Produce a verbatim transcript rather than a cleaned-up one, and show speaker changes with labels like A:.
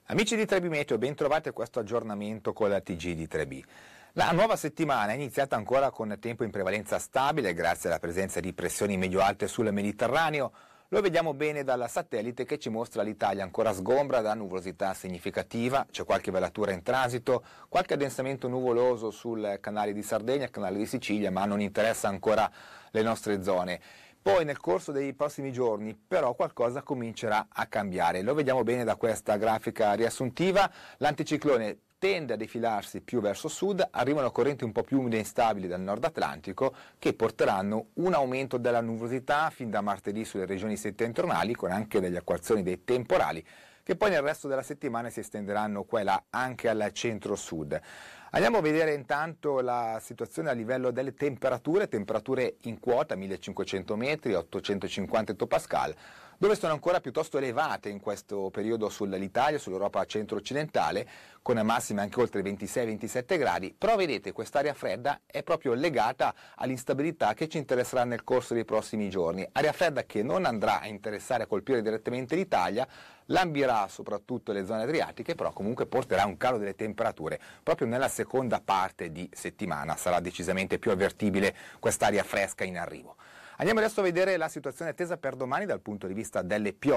A: Amici di tre B Meteo, ben trovati a questo aggiornamento con la T G di tre B. La nuova settimana è iniziata ancora con tempo in prevalenza stabile grazie alla presenza di pressioni medio-alte sul Mediterraneo. Lo vediamo bene dal satellite che ci mostra l'Italia ancora sgombra da nuvolosità significativa, c'è qualche velatura in transito, qualche addensamento nuvoloso sul canale di Sardegna, canale di Sicilia, ma non interessa ancora le nostre zone. Poi nel corso dei prossimi giorni però qualcosa comincerà a cambiare, lo vediamo bene da questa grafica riassuntiva, l'anticiclone tende a defilarsi più verso sud, arrivano correnti un po' più umide e instabili dal nord Atlantico che porteranno un aumento della nuvolosità fin da martedì sulle regioni settentrionali con anche delle acquazzoni dei temporali che poi nel resto della settimana si estenderanno qua e là anche al centro-sud. Andiamo a vedere intanto la situazione a livello delle temperature, temperature in quota millecinquecento metri, ottocentocinquanta ettopascal, dove sono ancora piuttosto elevate in questo periodo sull'Italia, sull'Europa centro-occidentale, con massime anche oltre ventisei ventisette gradi, però vedete quest'aria fredda è proprio legata all'instabilità che ci interesserà nel corso dei prossimi giorni, aria fredda che non andrà a interessare a colpire direttamente l'Italia, lambirà soprattutto le zone adriatiche, però comunque porterà un calo delle temperature. Proprio nella seconda parte di settimana sarà decisamente più avvertibile quest'aria fresca in arrivo. Andiamo adesso a vedere la situazione attesa per domani dal punto di vista delle piogge.